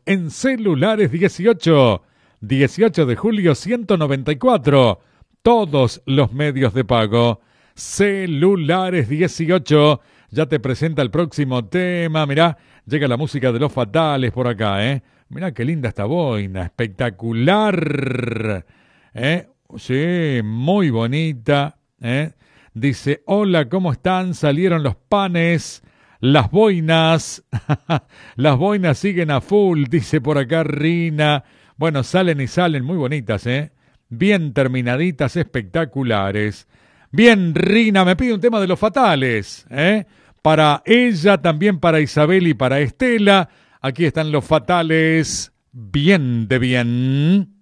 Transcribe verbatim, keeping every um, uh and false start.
en Celulares dieciocho. dieciocho de julio ciento noventa y cuatro. Todos los medios de pago. Celulares dieciocho. Ya te presenta el próximo tema. Mirá, llega la música de Los Fatales por acá, ¿eh? Mirá qué linda esta boina. Espectacular. ¿Eh? Sí, muy bonita. ¿Eh? Dice, hola, ¿cómo están? Salieron los panes, las boinas. Las boinas siguen a full, dice por acá Rina. Bueno, salen y salen muy bonitas, ¿eh? Bien terminaditas, espectaculares. Bien, Rina, me pide un tema de Los Fatales, ¿eh? Para ella, también para Isabel y para Estela. Aquí están Los Fatales, bien de bien.